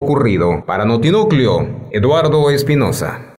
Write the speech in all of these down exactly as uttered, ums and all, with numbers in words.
ocurrido. Para Notinúcleo, Eduardo Espinosa.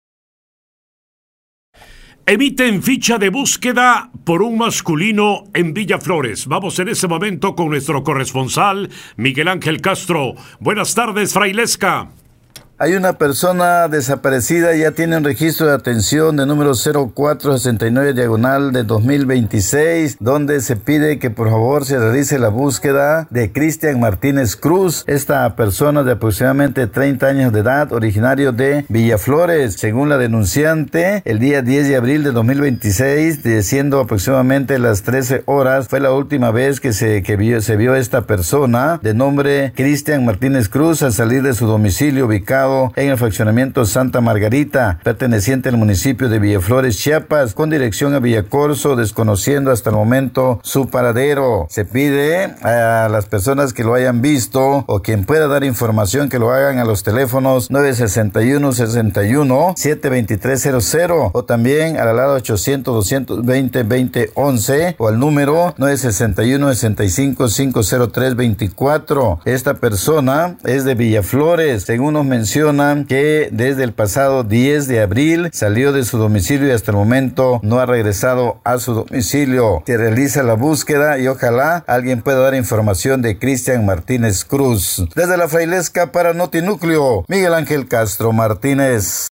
Emiten ficha de búsqueda por un masculino en Villaflores. Vamos en ese momento con nuestro corresponsal, Miguel Ángel Castro. Buenas tardes, Frailesca. Hay una persona desaparecida, ya tiene un registro de atención de número cero cuatro sesenta y nueve diagonal de dos mil veintiséis, donde se pide que por favor se realice la búsqueda de Cristian Martínez Cruz, esta persona de aproximadamente treinta años de edad, originario de Villaflores. Según la denunciante, el día diez de abril de dos mil veintiséis, siendo aproximadamente las trece horas, fue la última vez que se, que vio, se vio esta persona de nombre Cristian Martínez Cruz al salir de su domicilio ubicado en el fraccionamiento Santa Margarita, perteneciente al municipio de Villaflores, Chiapas, con dirección a Villacorso, desconociendo hasta el momento su paradero. Se pide a las personas que lo hayan visto o quien pueda dar información que lo hagan a los teléfonos nueve seis uno, seis uno, siete dos tres cero cero o también al alado ochocientos, doscientos veinte, veinte once o al número nueve seis uno, seis cinco, cinco cero tres, veinticuatro. Esta persona es de Villaflores. Según nos mencionan que desde el pasado diez de abril salió de su domicilio y hasta el momento no ha regresado a su domicilio. Se realiza la búsqueda y ojalá alguien pueda dar información de Cristian Martínez Cruz. Desde la Frailesca para Notinúcleo, Miguel Ángel Castro Martínez.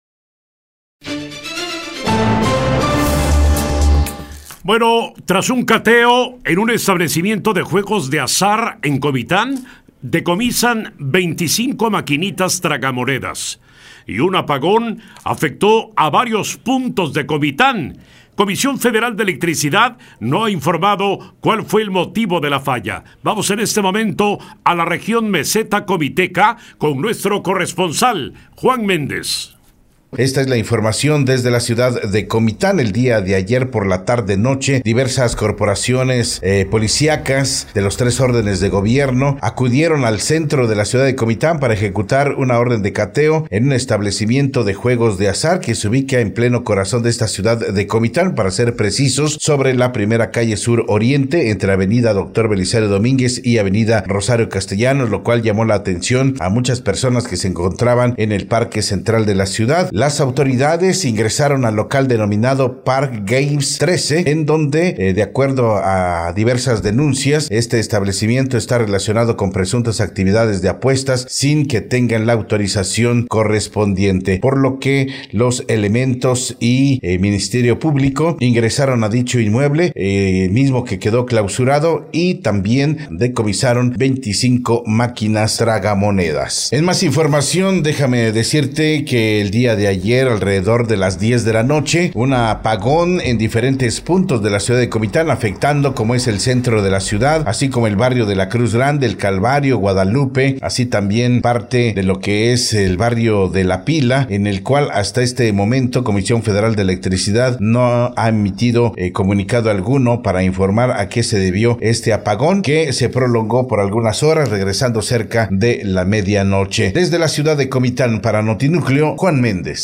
Bueno, tras un cateo en un establecimiento de juegos de azar en Comitán, decomisan veinticinco maquinitas tragamonedas y un apagón afectó a varios puntos de Comitán. Comisión Federal de Electricidad no ha informado cuál fue el motivo de la falla. Vamos en este momento a la región meseta comiteca con nuestro corresponsal, Juan Méndez. Esta es la información desde la ciudad de Comitán. El día de ayer por la tarde-noche, diversas corporaciones eh, policíacas de los tres órdenes de gobierno acudieron al centro de la ciudad de Comitán para ejecutar una orden de cateo en un establecimiento de juegos de azar que se ubica en pleno corazón de esta ciudad de Comitán, para ser precisos, sobre la primera calle sur oriente entre avenida Doctor Belisario Domínguez y avenida Rosario Castellanos, lo cual llamó la atención a muchas personas que se encontraban en el parque central de la ciudad. Las autoridades ingresaron al local denominado Park Games trece, en donde, eh, de acuerdo a diversas denuncias, este establecimiento está relacionado con presuntas actividades de apuestas sin que tengan la autorización correspondiente, por lo que los elementos y eh, Ministerio Público ingresaron a dicho inmueble, eh, mismo que quedó clausurado, y también decomisaron veinticinco máquinas tragamonedas. En más información, déjame decirte que el día de ayer, alrededor de las diez de la noche, un apagón en diferentes puntos de la ciudad de Comitán, afectando como es el centro de la ciudad, así como el barrio de la Cruz Grande, el Calvario, Guadalupe, así también parte de lo que es el barrio de La Pila, en el cual hasta este momento Comisión Federal de Electricidad no ha emitido eh, comunicado alguno para informar a qué se debió este apagón, que se prolongó por algunas horas, regresando cerca de la medianoche. Desde la ciudad de Comitán para Notinúcleo, Juan Méndez.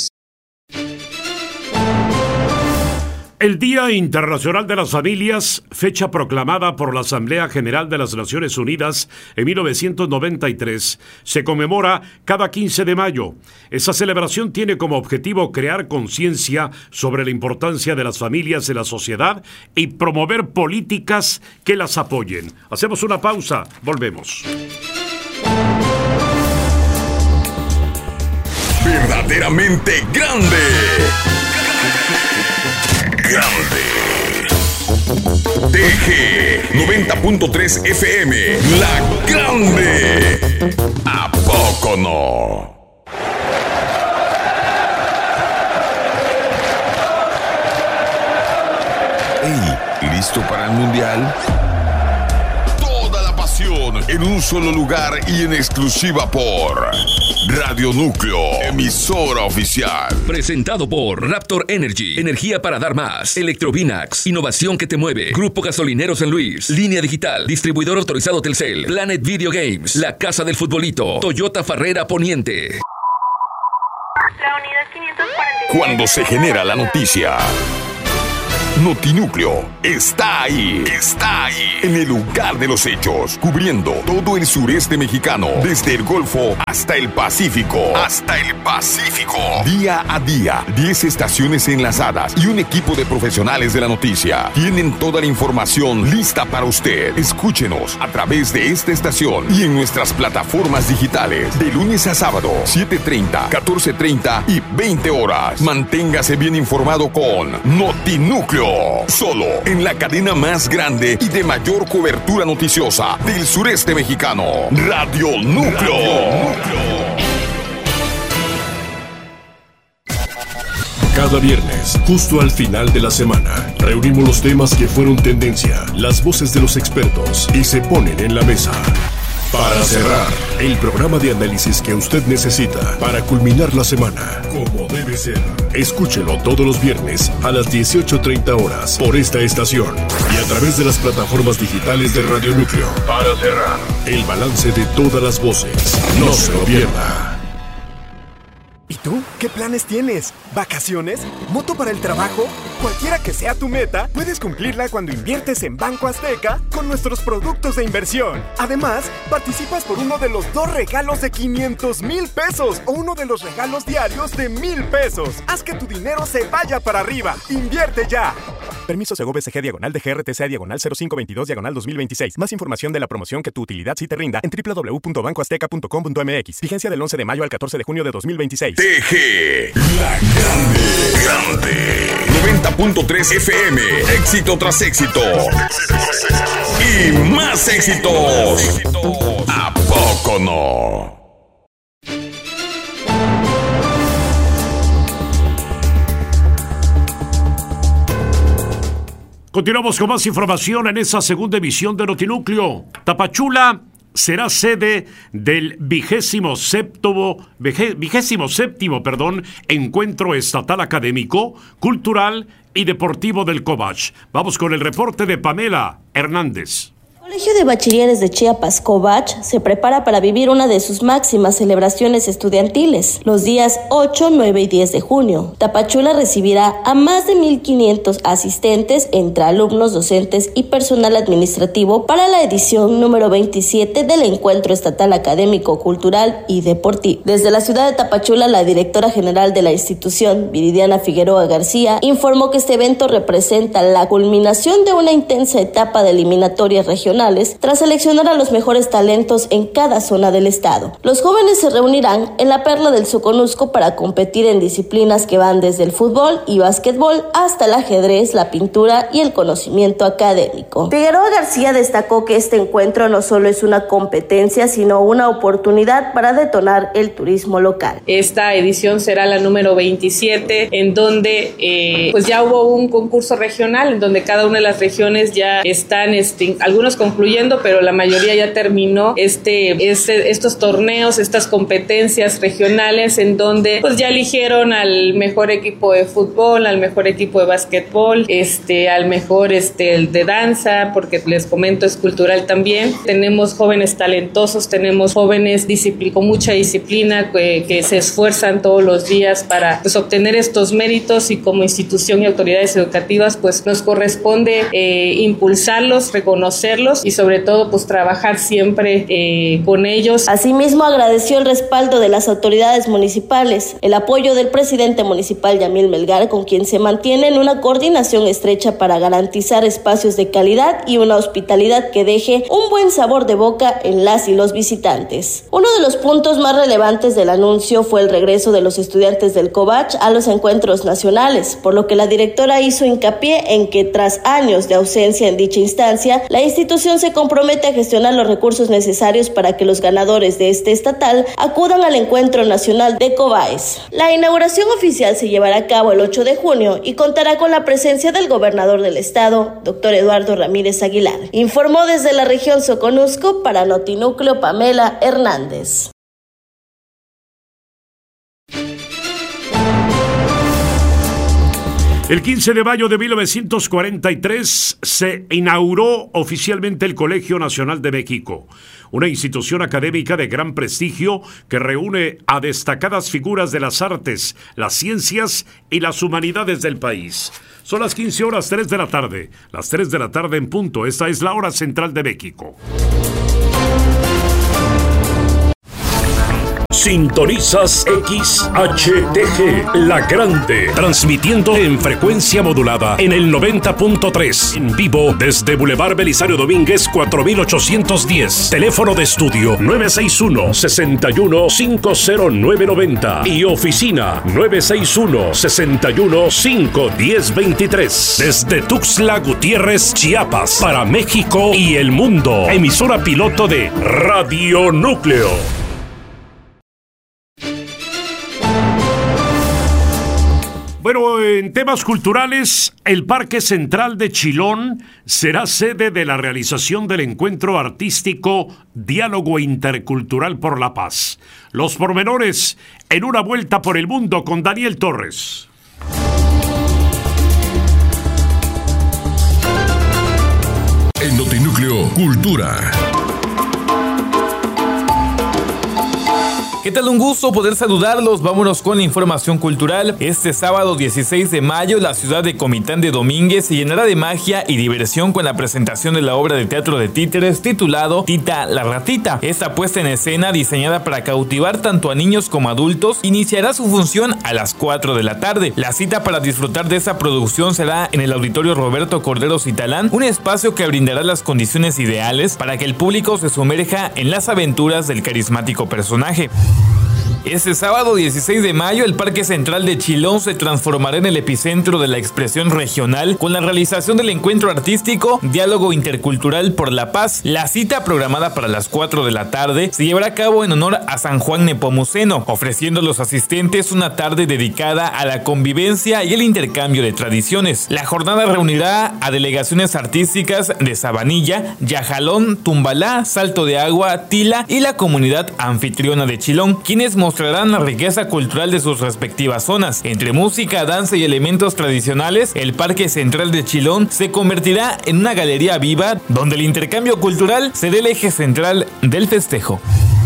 El Día Internacional de las Familias, fecha proclamada por la Asamblea General de las Naciones Unidas en mil novecientos noventa y tres, se conmemora cada quince de mayo. Esa celebración tiene como objetivo crear conciencia sobre la importancia de las familias en la sociedad y promover políticas que las apoyen. Hacemos una pausa, volvemos. Verdaderamente grande. Grande. T G noventa punto tres F M, La Grande. ¿A poco no? Hey, ¿listo para el mundial? Toda la pasión en un solo lugar y en exclusiva por Radio Núcleo, emisora oficial. Presentado por Raptor Energy, energía para dar más. Electrovinax, innovación que te mueve. Grupo Gasolinero San Luis, Línea Digital, distribuidor autorizado Telcel. Planet Video Games, La Casa del Futbolito. Toyota Farrera Poniente. Cuando se genera la noticia, Notinúcleo está ahí, está ahí, en el lugar de los hechos, cubriendo todo el sureste mexicano, desde el Golfo hasta el Pacífico, hasta el Pacífico. Día a día, diez estaciones enlazadas y un equipo de profesionales de la noticia tienen toda la información lista para usted. Escúchenos a través de esta estación y en nuestras plataformas digitales, de lunes a sábado, siete treinta, catorce treinta y veinte horas. Manténgase bien informado con Notinúcleo, solo en la cadena más grande y de mayor cobertura noticiosa del sureste mexicano, Radio Núcleo. Radio Núcleo. Cada viernes, justo al final de la semana, reunimos los temas que fueron tendencia, las voces de los expertos y se ponen en la mesa. Para cerrar, el programa de análisis que usted necesita para culminar la semana, como debe ser. Escúchelo todos los viernes a las dieciocho treinta horas por esta estación y a través de las plataformas digitales de Radio Núcleo. Para cerrar, el balance de todas las voces. No se lo pierda. ¿Y tú? ¿Qué planes tienes? ¿Vacaciones? ¿Moto para el trabajo? Cualquiera que sea tu meta, puedes cumplirla cuando inviertes en Banco Azteca con nuestros productos de inversión. Además, participas por uno de los dos regalos de quinientos mil pesos o uno de los regalos diarios de mil pesos. Haz que tu dinero se vaya para arriba. ¡Invierte ya! Permiso Segov B C G diagonal de G R T C diagonal cero cinco veintidós diagonal dos mil veintiséis. Más información de la promoción que tu utilidad sí te rinda en doble u doble u doble u punto banco azteca punto com punto m x. Vigencia del once de mayo al catorce de junio de dos mil veintiséis. T G, la grande, grande. noventa punto tres F M, éxito tras éxito. Y más éxitos. ¿A poco no? Continuamos con más información en esa segunda emisión de Notinúcleo. Tapachula será sede del vigésimo séptimo, vigésimo séptimo, perdón, encuentro estatal académico, cultural y deportivo del Cobach. Vamos con el reporte de Pamela Hernández. El Colegio de Bachilleres de Chiapas, Cobach, se prepara para vivir una de sus máximas celebraciones estudiantiles, los días ocho, nueve y diez de junio. Tapachula recibirá a más de mil quinientos asistentes entre alumnos, docentes y personal administrativo para la edición número veintisiete del Encuentro Estatal Académico, Cultural y Deportivo. Desde la ciudad de Tapachula, la directora general de la institución, Viridiana Figueroa García, informó que este evento representa la culminación de una intensa etapa de eliminatorias regionales tras seleccionar a los mejores talentos en cada zona del estado. Los jóvenes se reunirán en la Perla del Soconusco para competir en disciplinas que van desde el fútbol y básquetbol hasta el ajedrez, la pintura y el conocimiento académico. Figueroa García destacó que este encuentro no solo es una competencia, sino una oportunidad para detonar el turismo local. Esta edición será la número veintisiete, en donde eh, pues ya hubo un concurso regional, en donde cada una de las regiones ya están, este, algunos concluyendo, pero la mayoría ya terminó este, este, estos torneos, estas competencias regionales, en donde pues ya eligieron al mejor equipo de fútbol, al mejor equipo de básquetbol, este, al mejor este, de danza, porque les comento es cultural también. Tenemos jóvenes talentosos, tenemos jóvenes discipl- con mucha disciplina que, que se esfuerzan todos los días para pues, obtener estos méritos, y como institución y autoridades educativas pues nos corresponde eh, impulsarlos, reconocerlos y sobre todo pues trabajar siempre eh, con ellos. Asimismo agradeció el respaldo de las autoridades municipales, el apoyo del presidente municipal Yamil Melgar, con quien se mantiene en una coordinación estrecha para garantizar espacios de calidad y una hospitalidad que deje un buen sabor de boca en las y los visitantes. Uno de los puntos más relevantes del anuncio fue el regreso de los estudiantes del Cobach a los encuentros nacionales, por lo que la directora hizo hincapié en que tras años de ausencia en dicha instancia, la institución se compromete a gestionar los recursos necesarios para que los ganadores de este estatal acudan al encuentro nacional de Cobaes. La inauguración oficial se llevará a cabo el ocho de junio y contará con la presencia del gobernador del estado, doctor Eduardo Ramírez Aguilar. Informó desde la región Soconusco para Notinúcleo Pamela Hernández. El quince de mayo de mil novecientos cuarenta y tres se inauguró oficialmente el Colegio Nacional de México, una institución académica de gran prestigio que reúne a destacadas figuras de las artes, las ciencias y las humanidades del país. Son las quince horas, tres de la tarde. Las tres de la tarde en punto. Esta es la hora central de México. Sintonizas X H T G, La Grande, transmitiendo en frecuencia modulada en el noventa punto tres, en vivo desde Boulevard Belisario Domínguez cuatro mil ochocientos diez, teléfono de estudio nueve seis uno, seis uno cinco cero nueve nueve cero y oficina nueve seis uno, seis uno cinco uno cero dos tres, desde Tuxtla Gutiérrez, Chiapas, para México y el mundo, emisora piloto de Radio Núcleo. Bueno, en temas culturales, el Parque Central de Chilón será sede de la realización del encuentro artístico Diálogo Intercultural por la Paz. Los pormenores en Una Vuelta por el Mundo con Daniel Torres. En Notinúcleo, Cultura. ¿Qué tal? Un gusto poder saludarlos. Vámonos con la información cultural. Este sábado dieciséis de mayo, la ciudad de Comitán de Domínguez se llenará de magia y diversión con la presentación de la obra de teatro de títeres titulado Tita la Ratita. Esta puesta en escena, diseñada para cautivar tanto a niños como adultos, iniciará su función a las cuatro de la tarde. La cita para disfrutar de esta producción será en el Auditorio Roberto Cordero Citalán, un espacio que brindará las condiciones ideales para que el público se sumerja en las aventuras del carismático personaje. Este sábado dieciséis de mayo, el Parque Central de Chilón se transformará en el epicentro de la expresión regional con la realización del encuentro artístico Diálogo Intercultural por la Paz. La cita, programada para las cuatro de la tarde, se llevará a cabo en honor a San Juan Nepomuceno, ofreciendo a los asistentes una tarde dedicada a la convivencia y el intercambio de tradiciones. La jornada reunirá a delegaciones artísticas de Sabanilla, Yajalón, Tumbalá, Salto de Agua, Tila y la comunidad anfitriona de Chilón, quienes mostrarán la riqueza cultural de sus respectivas zonas. Entre música, danza y elementos tradicionales, el Parque Central de Chilón se convertirá en una galería viva donde el intercambio cultural será el eje central del festejo.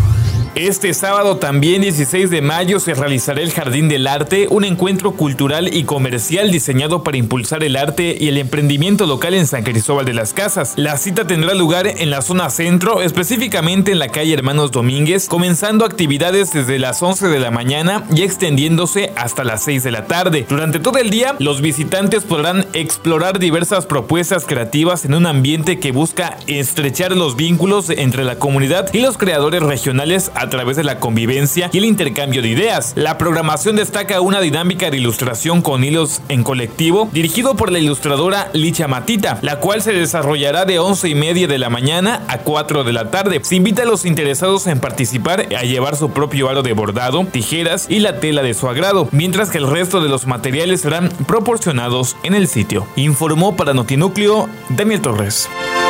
Este sábado también dieciséis de mayo se realizará el Jardín del Arte, un encuentro cultural y comercial diseñado para impulsar el arte y el emprendimiento local en San Cristóbal de las Casas. La cita tendrá lugar en la zona centro, específicamente en la calle Hermanos Domínguez, comenzando actividades desde las once de la mañana y extendiéndose hasta las seis de la tarde. Durante todo el día, los visitantes podrán explorar diversas propuestas creativas en un ambiente que busca estrechar los vínculos entre la comunidad y los creadores regionales a través de la convivencia y el intercambio de ideas. La programación destaca una dinámica de ilustración con hilos en colectivo, dirigido por la ilustradora Licha Matita, la cual se desarrollará de once y media de la mañana a cuatro de la tarde. Se invita a los interesados en participar a llevar su propio aro de bordado, tijeras y la tela de su agrado, mientras que el resto de los materiales serán proporcionados en el sitio. Informó para Notinúcleo Daniel Torres.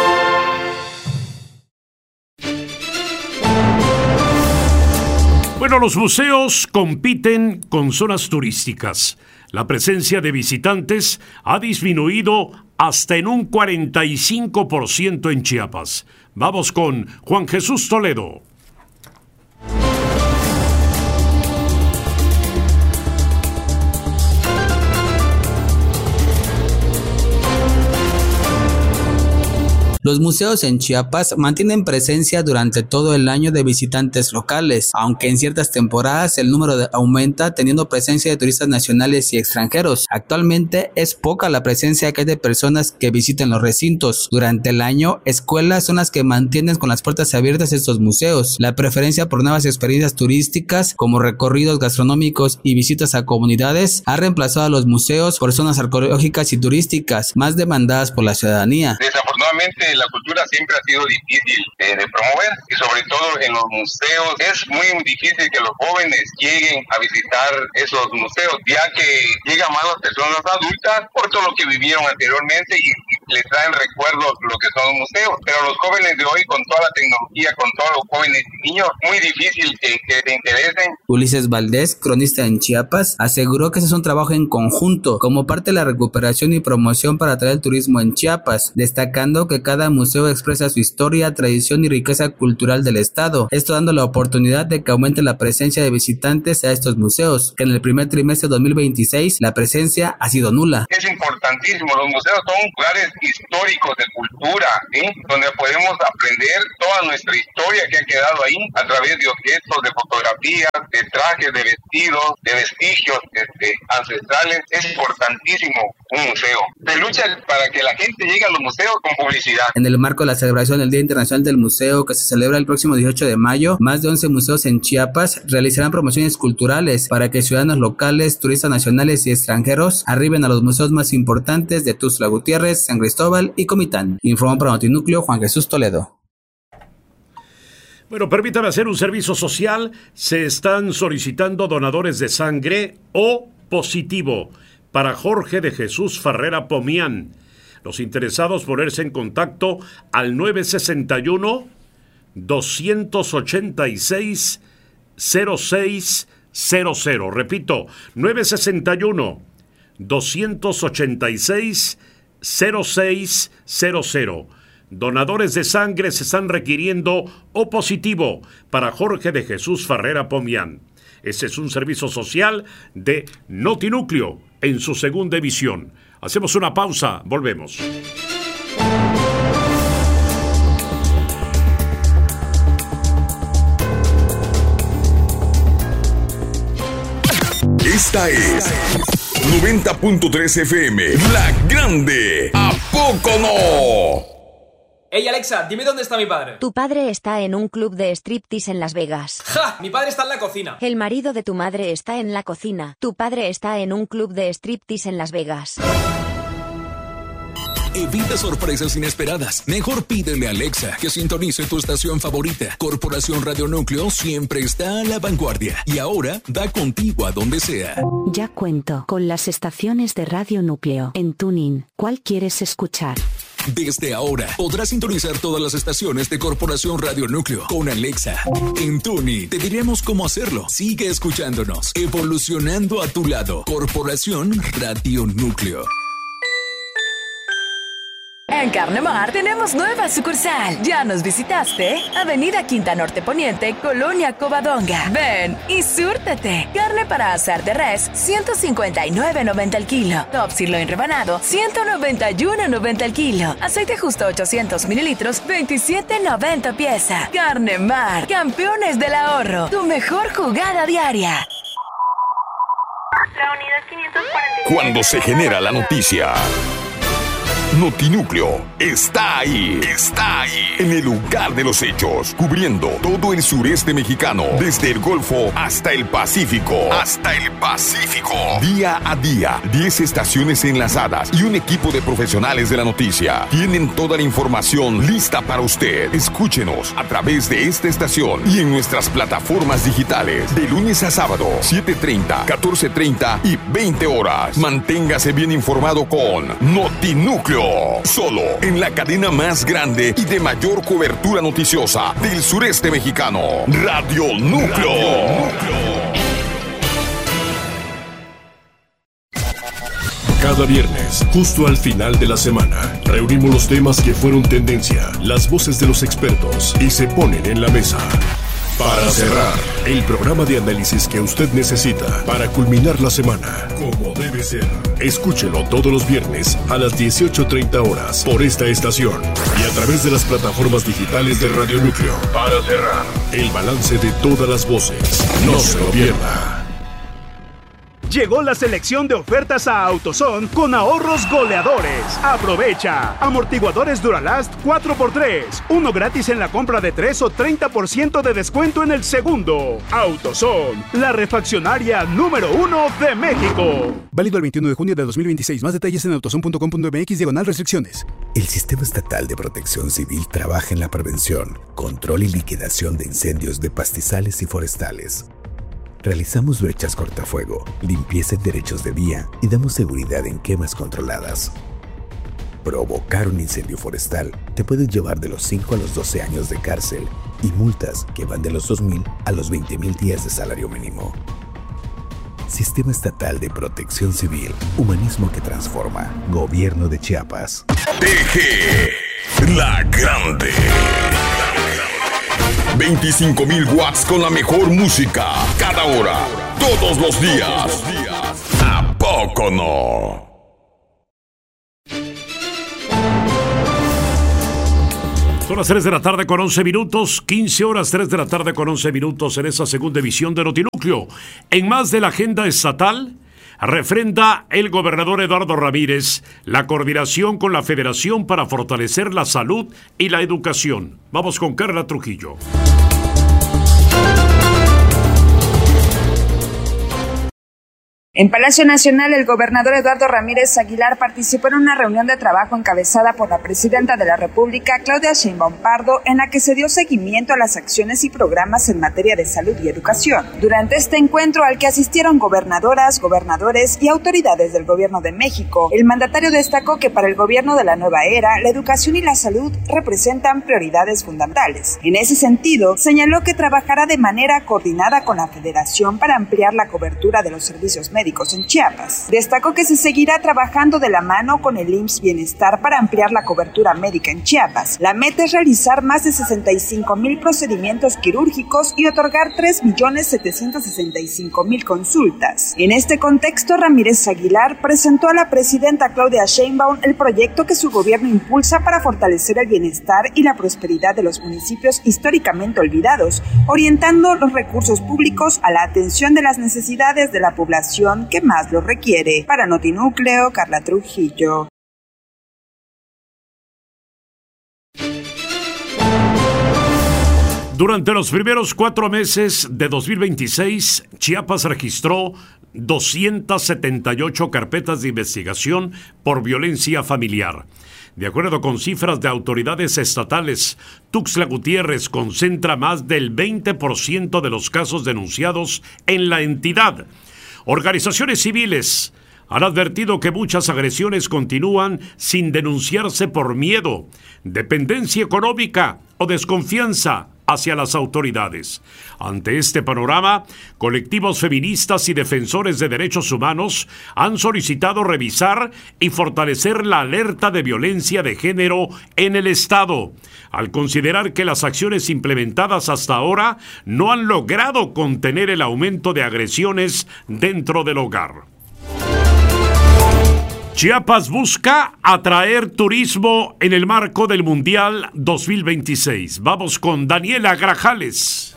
Bueno, los museos compiten con zonas turísticas. La presencia de visitantes ha disminuido hasta en un cuarenta y cinco por ciento en Chiapas. Vamos con Juan Jesús Toledo. Los museos en Chiapas mantienen presencia durante todo el año de visitantes locales, aunque en ciertas temporadas el número de aumenta, teniendo presencia de turistas nacionales y extranjeros. Actualmente es poca la presencia que hay de personas que visiten los recintos. Durante el año, escuelas son las que mantienen con las puertas abiertas estos museos. La preferencia por nuevas experiencias turísticas, como recorridos gastronómicos y visitas a comunidades, ha reemplazado a los museos por zonas arqueológicas y turísticas más demandadas por la ciudadanía. Desafortunadamente, la cultura siempre ha sido difícil eh, de promover, y sobre todo en los museos es muy difícil que los jóvenes lleguen a visitar esos museos, ya que llegan más las personas adultas por todo lo que vivieron anteriormente y, y les traen recuerdos lo que son los museos. Pero los jóvenes de hoy, con toda la tecnología, con todos los jóvenes y niños, muy difícil que, que se interesen Ulises Valdés, cronista en Chiapas, aseguró que ese es un trabajo en conjunto como parte de la recuperación y promoción para atraer el turismo en Chiapas, destacando que cada museo expresa su historia, tradición y riqueza cultural del estado, esto dando la oportunidad de que aumente la presencia de visitantes a estos museos, que en el primer trimestre de dos mil veintiséis la presencia ha sido nula. Es importantísimo, los museos son lugares históricos de cultura, ¿sí? Donde podemos aprender toda nuestra historia que ha quedado ahí a través de objetos, de fotografías, de trajes, de vestidos, de vestigios este, ancestrales. Es importantísimo un museo. Se lucha para que la gente llegue a los museos con publicidad. En el marco de la celebración del Día Internacional del Museo, que se celebra el próximo dieciocho de mayo, más de once museos en Chiapas realizarán promociones culturales para que ciudadanos locales, turistas nacionales y extranjeros arriben a los museos más importantes de Tuxtla Gutiérrez, San Cristóbal y Comitán. Informó para Notinúcleo Juan Jesús Toledo. Bueno, permítame hacer un servicio social. Se están solicitando donadores de sangre O positivo para Jorge de Jesús Farrera Pomián. Los interesados ponerse en contacto al nueve sesenta y uno, doscientos ochenta y seis, cero seis cero cero. Repito, nueve sesenta y uno, doscientos ochenta y seis, cero seis cero cero. Donadores de sangre se están requiriendo O positivo para Jorge de Jesús Farrera Pomián. Ese es un servicio social de Notinúcleo en su segunda emisión. Hacemos una pausa, volvemos. Esta es noventa punto tres F M, La Grande. ¿A poco no? Ey, Alexa, dime dónde está mi padre. Tu padre está en un club de striptease en Las Vegas. ¡Ja! Mi padre está en la cocina. El marido de tu madre está en la cocina. Tu padre está en un club de striptease en Las Vegas. Evita sorpresas inesperadas. Mejor pídele a Alexa que sintonice tu estación favorita. Corporación Radio Núcleo siempre está a la vanguardia y ahora da contigo a donde sea. Ya cuento con las estaciones de Radio Núcleo en TuneIn. ¿Cuál quieres escuchar? Desde ahora podrás sintonizar todas las estaciones de Corporación Radio Núcleo con Alexa. En TuneIn te diremos cómo hacerlo. Sigue escuchándonos, evolucionando a tu lado. Corporación Radio Núcleo. En Carnemar tenemos nueva sucursal. ¿Ya nos visitaste? Avenida Quinta Norte Poniente, Colonia Covadonga. Ven y súrtete. Carne para asar de res, ciento cincuenta y nueve noventa el kilo. Top sirloin rebanado, ciento noventa y uno noventa el kilo. Aceite justo ochocientos mililitros, veintisiete noventa pieza. Carnemar, campeones del ahorro. Tu mejor jugada diaria. La unidad quinientos cuarenta y siete. Cuando se genera la noticia, Notinúcleo está ahí, está ahí, en el lugar de los hechos, cubriendo todo el sureste mexicano, desde el Golfo hasta el Pacífico, hasta el Pacífico. Día a día, diez estaciones enlazadas y un equipo de profesionales de la noticia tienen toda la información lista para usted. Escúchenos a través de esta estación y en nuestras plataformas digitales, de lunes a sábado, siete treinta, catorce treinta y veinte horas. Manténgase bien informado con Notinúcleo. Solo en la cadena más grande y de mayor cobertura noticiosa del sureste mexicano, Radio Núcleo. Radio Núcleo. Cada viernes, justo al final de la semana, reunimos los temas que fueron tendencia, las voces de los expertos y se ponen en la mesa. Para cerrar, el programa de análisis que usted necesita para culminar la semana, como debe ser. Escúchelo todos los viernes a las dieciocho treinta horas por esta estación y a través de las plataformas digitales de Radio Núcleo. Para cerrar, el balance de todas las voces. No se lo pierda. Llegó la selección de ofertas a AutoZone con ahorros goleadores. Aprovecha. Amortiguadores Duralast cuatro por tres. Uno gratis en la compra de tres o treinta por ciento de descuento en el segundo. AutoZone, la refaccionaria número uno de México. Válido el veintiuno de junio de dos mil veintiséis. Más detalles en autozone punto com punto m x diagonal restricciones. El Sistema Estatal de Protección Civil trabaja en la prevención, control y liquidación de incendios de pastizales y forestales. Realizamos brechas cortafuego, limpieza en derechos de vía y damos seguridad en quemas controladas. Provocar un incendio forestal te puede llevar de los cinco a los doce años de cárcel y multas que van de los dos mil a los veinte mil días de salario mínimo. Sistema Estatal de Protección Civil, humanismo que transforma. Gobierno de Chiapas. T G, la grande. veinticinco mil watts con la mejor música, cada hora, todos los días. ¿A poco no? Son las tres de la tarde con once minutos, quince horas, tres de la tarde con once minutos en esa segunda edición de Notinúcleo. En más de la agenda estatal, refrenda el gobernador Eduardo Ramírez la coordinación con la Federación para fortalecer la salud y la educación. Vamos con Carla Trujillo. En Palacio Nacional, el gobernador Eduardo Ramírez Aguilar participó en una reunión de trabajo encabezada por la presidenta de la República, Claudia Sheinbaum Pardo, en la que se dio seguimiento a las acciones y programas en materia de salud y educación. Durante este encuentro, al que asistieron gobernadoras, gobernadores y autoridades del Gobierno de México, el mandatario destacó que para el gobierno de la nueva era, la educación y la salud representan prioridades fundamentales. En ese sentido, señaló que trabajará de manera coordinada con la Federación para ampliar la cobertura de los servicios médicos médicos en Chiapas. Destacó que se seguirá trabajando de la mano con el I M S S Bienestar para ampliar la cobertura médica en Chiapas. La meta es realizar más de sesenta y cinco mil procedimientos quirúrgicos y otorgar tres millones setecientos sesenta y cinco mil consultas. En este contexto, Ramírez Aguilar presentó a la presidenta Claudia Sheinbaum el proyecto que su gobierno impulsa para fortalecer el bienestar y la prosperidad de los municipios históricamente olvidados, orientando los recursos públicos a la atención de las necesidades de la población que más lo requiere. Para Notinúcleo, Carla Trujillo. Durante los primeros cuatro meses de dos mil veintiséis, Chiapas registró doscientas setenta y ocho carpetas de investigación por violencia familiar. De acuerdo con cifras de autoridades estatales, Tuxtla Gutiérrez concentra más del veinte por ciento de los casos denunciados en la entidad. Organizaciones civiles han advertido que muchas agresiones continúan sin denunciarse por miedo, dependencia económica o desconfianza hacia las autoridades. Ante este panorama, colectivos feministas y defensores de derechos humanos han solicitado revisar y fortalecer la alerta de violencia de género en el Estado, al considerar que las acciones implementadas hasta ahora no han logrado contener el aumento de agresiones dentro del hogar. Chiapas busca atraer turismo en el marco del Mundial dos mil veintiséis. Vamos con Daniela Grajales.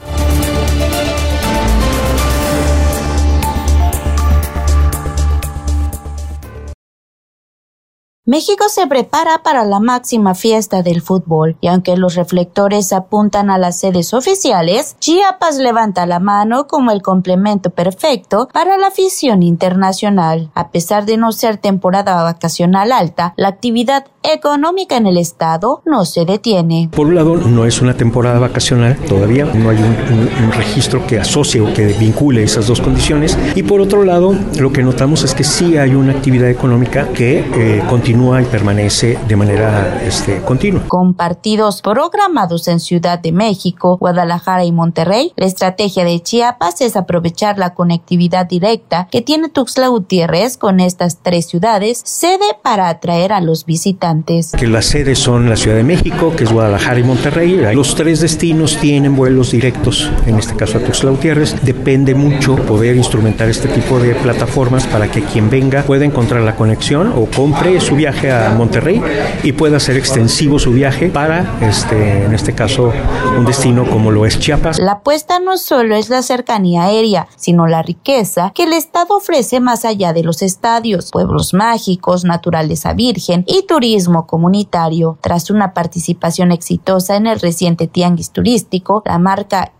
México se prepara para la máxima fiesta del fútbol y aunque los reflectores apuntan a las sedes oficiales, Chiapas levanta la mano como el complemento perfecto para la afición internacional. A pesar de no ser temporada vacacional alta, la actividad económica en el estado no se detiene. Por un lado, no es una temporada vacacional todavía, no hay un, un, un registro que asocie o que vincule esas dos condiciones, y por otro lado, lo que notamos es que sí hay una actividad económica que eh, continúa y permanece de manera este, continua. Con partidos programados en Ciudad de México, Guadalajara y Monterrey, la estrategia de Chiapas es aprovechar la conectividad directa que tiene Tuxtla Gutiérrez con estas tres ciudades, sede para atraer a los visitantes. Que las sedes son la Ciudad de México, que es Guadalajara y Monterrey. Los tres destinos tienen vuelos directos, en este caso a Tuxtla Gutiérrez. Depende mucho poder instrumentar este tipo de plataformas para que quien venga pueda encontrar la conexión o compre su viaje a Monterrey y pueda hacer extensivo su viaje para, este, en este caso, un destino como lo es Chiapas. La apuesta no solo es la cercanía aérea, sino la riqueza que el estado ofrece más allá de los estadios, pueblos mágicos, naturaleza virgen y turismo comunitario. Tras una participación exitosa en el reciente tianguis turístico, la marca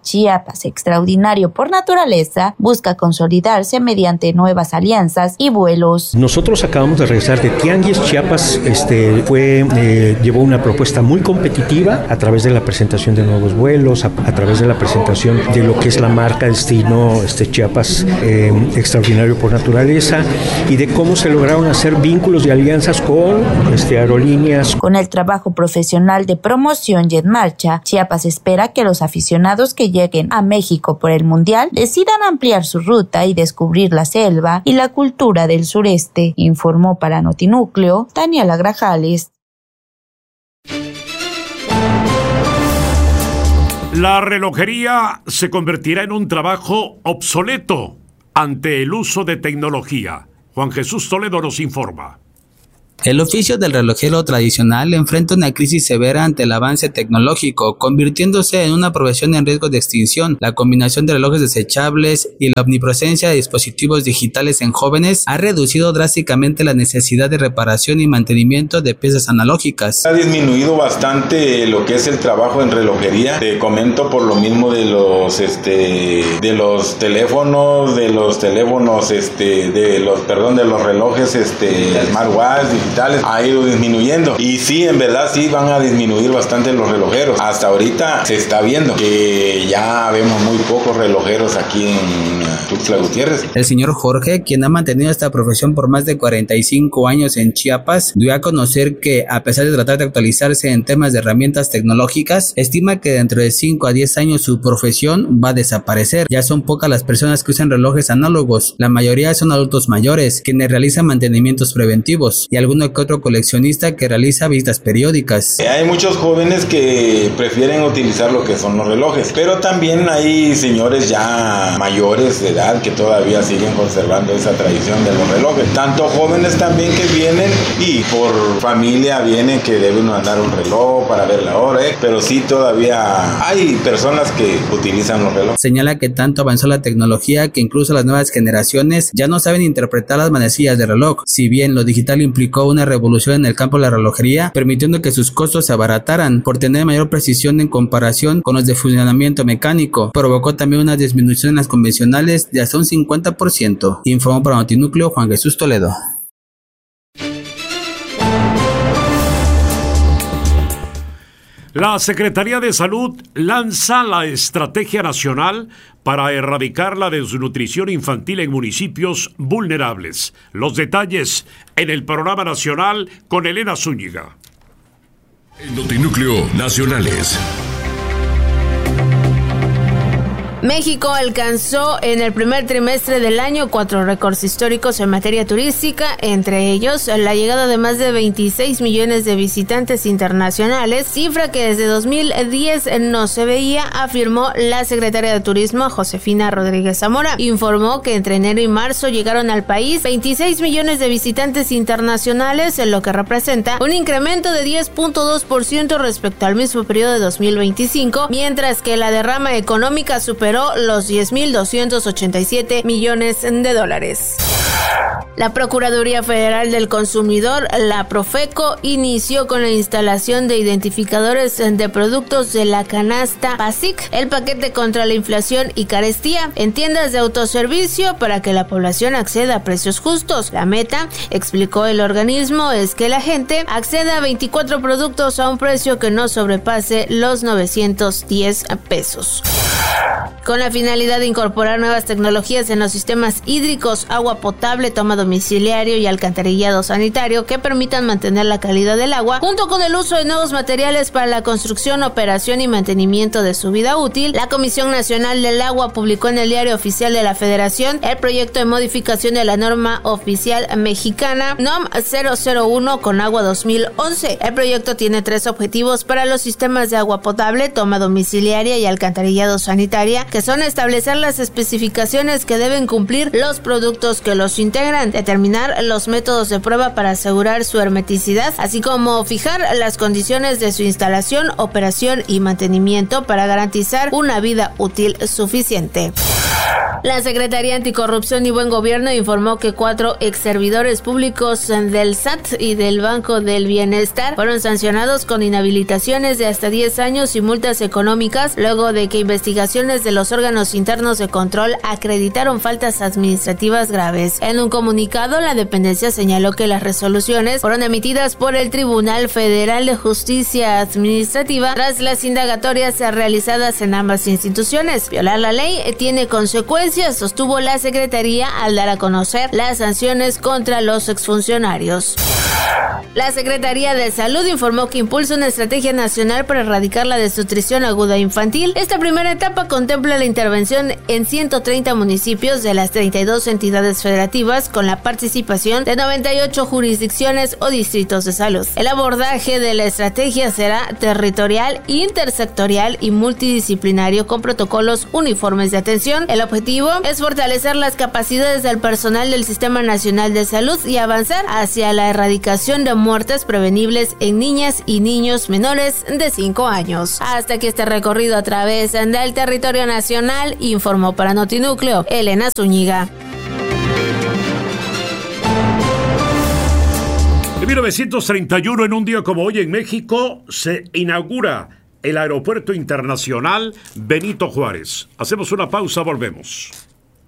Chiapas, extraordinario por naturaleza, busca consolidarse mediante nuevas alianzas y vuelos. Nosotros acabamos de regresar de Tianguis. Chiapas este, fue, eh, llevó una propuesta muy competitiva a través de la presentación de nuevos vuelos, a, a través de la presentación de lo que es la marca destino este, Chiapas eh, extraordinario por naturaleza, y de cómo se lograron hacer vínculos y alianzas con este, aerolíneas. Con el trabajo profesional de promoción y en marcha, Chiapas espera que los aficionados que lleguen a México por el Mundial decidan ampliar su ruta y descubrir la selva y la cultura del sureste, informó para Notinúcleo Daniela Grajales. La relojería se convertirá en un trabajo obsoleto ante el uso de tecnología. Juan Jesús Toledo nos informa. El oficio del relojero tradicional enfrenta una crisis severa ante el avance tecnológico, convirtiéndose en una profesión en riesgo de extinción. La combinación de relojes desechables y la omnipresencia de dispositivos digitales en jóvenes ha reducido drásticamente la necesidad de reparación y mantenimiento de piezas analógicas. Ha disminuido bastante lo que es el trabajo en relojería. Te comento por lo mismo de los este de los teléfonos, de los teléfonos este de los perdón de los relojes este smartwatch digitales, ha ido disminuyendo, y sí, en verdad sí van a disminuir bastante los relojeros. Hasta ahorita se está viendo que ya vemos muy pocos relojeros aquí en Tuxtla Gutiérrez. El señor Jorge, quien ha mantenido esta profesión por más de cuarenta y cinco años en Chiapas, dio a conocer que, a pesar de tratar de actualizarse en temas de herramientas tecnológicas, estima que dentro de cinco a diez años su profesión va a desaparecer. Ya son pocas las personas que usan relojes análogos, la mayoría son adultos mayores, quienes realizan mantenimientos preventivos, y algunos que otro coleccionista que realiza visitas periódicas. Hay muchos jóvenes que prefieren utilizar lo que son los relojes, pero también hay señores ya mayores de edad que todavía siguen conservando esa tradición de los relojes. Tanto jóvenes también que vienen y por familia vienen que deben andar un reloj para ver la hora, ¿eh? Pero sí todavía hay personas que utilizan los relojes. Señala que tanto avanzó la tecnología que incluso las nuevas generaciones ya no saben interpretar las manecillas de reloj. Si bien lo digital implicó una revolución en el campo de la relojería, permitiendo que sus costos se abarataran por tener mayor precisión en comparación con los de funcionamiento mecánico. Provocó también una disminución en las convencionales de hasta un cincuenta por ciento. Informó para Notinúcleo Juan Jesús Toledo. La Secretaría de Salud lanza la Estrategia Nacional para erradicar la desnutrición infantil en municipios vulnerables. Los detalles en el programa nacional con Elena Zúñiga. En Notinúcleo Nacionales. México alcanzó en el primer trimestre del año cuatro récords históricos en materia turística, entre ellos la llegada de más de veintiséis millones de visitantes internacionales, cifra que desde dos mil diez no se veía, afirmó la secretaria de Turismo Josefina Rodríguez Zamora. Informó que entre enero y marzo llegaron al país veintiséis millones de visitantes internacionales, en lo que representa un incremento de diez punto dos por ciento respecto al mismo periodo de dos mil veinticinco, mientras que la derrama económica superó los diez mil doscientos ochenta y siete millones de dólares. La Procuraduría Federal del Consumidor, la Profeco, inició con la instalación de identificadores de productos de la canasta PASIC, el paquete contra la inflación y carestía, en tiendas de autoservicio para que la población acceda a precios justos. La meta, explicó el organismo, es que la gente acceda a veinticuatro productos a un precio que no sobrepase los novecientos diez pesos. Con la finalidad de incorporar nuevas tecnologías en los sistemas hídricos, agua potable, toma domiciliario y alcantarillado sanitario que permitan mantener la calidad del agua, junto con el uso de nuevos materiales para la construcción, operación y mantenimiento de su vida útil, la Comisión Nacional del Agua publicó en el Diario Oficial de la Federación el proyecto de modificación de la norma oficial mexicana N O M cero cero uno con agua dos mil once. El proyecto tiene tres objetivos para los sistemas de agua potable, toma domiciliaria y alcantarillado sanitaria, que son establecer las especificaciones que deben cumplir los productos que los integran, determinar los métodos de prueba para asegurar su hermeticidad, así como fijar las condiciones de su instalación, operación y mantenimiento para garantizar una vida útil suficiente. La Secretaría Anticorrupción y Buen Gobierno informó que cuatro exservidores públicos del S A T y del Banco del Bienestar fueron sancionados con inhabilitaciones de hasta diez años y multas económicas luego de que investigaciones de los órganos internos de control acreditaron faltas administrativas graves. En un comunicado, la dependencia señaló que las resoluciones fueron emitidas por el Tribunal Federal de Justicia Administrativa tras las indagatorias realizadas en ambas instituciones. Violar la ley tiene consecuencias, sostuvo la Secretaría al dar a conocer las sanciones contra los exfuncionarios. La Secretaría de Salud informó que impulsa una estrategia nacional para erradicar la desnutrición aguda infantil. Esta primera etapa contempla la intervención en ciento treinta municipios de las treinta y dos entidades federativas con la participación de noventa y ocho jurisdicciones o distritos de salud. El abordaje de la estrategia será territorial, intersectorial y multidisciplinario con protocolos uniformes de atención. El objetivo es fortalecer las capacidades del personal del Sistema Nacional de Salud y avanzar hacia la erradicación de muertes prevenibles en niñas y niños menores de cinco años. Hasta aquí este recorrido a través del territorio nacional, informó para Notinúcleo Elena Zúñiga. En mil novecientos treinta y uno, en un día como hoy en México, se inaugura el Aeropuerto Internacional Benito Juárez. Hacemos una pausa, volvemos.